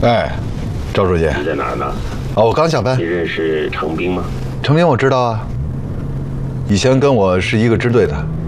哎，赵书记， 你在哪儿呢？ 哦，我刚下班你。认识程兵吗？ 程兵我知道啊，以前跟我是一个支队的。